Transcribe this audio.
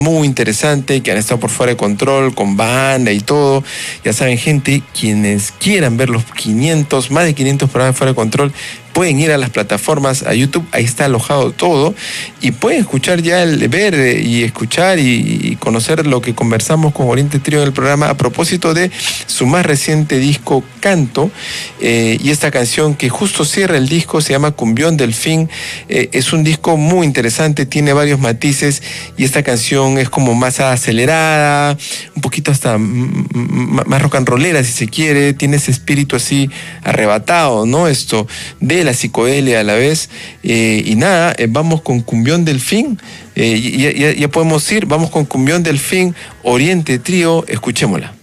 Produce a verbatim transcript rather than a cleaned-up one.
muy interesante, que han estado por Fuera de Control, con banda y todo. Ya saben, gente, quienes quieran ver los quinientos, más de quinientos programas de Fuera de Control, pueden ir a las plataformas, a YouTube, ahí está alojado todo, y pueden escuchar ya, el ver y escuchar y, y conocer lo que conversamos con Oriente Trío en el programa a propósito de su más reciente disco, Canto, eh, y esta canción que justo cierra el disco se llama Cumbión Delfín. Eh, es un disco muy interesante, tiene varios matices, y esta canción es como más acelerada, un poquito hasta más rock and rollera si se quiere, tiene ese espíritu así arrebatado, ¿no? Esto de la psicodelia a la vez, eh, y nada, eh, vamos con Cumbión Delfín, eh, ya, ya, ya podemos ir, vamos con Cumbión Delfín, Oriente Trío, escuchémosla.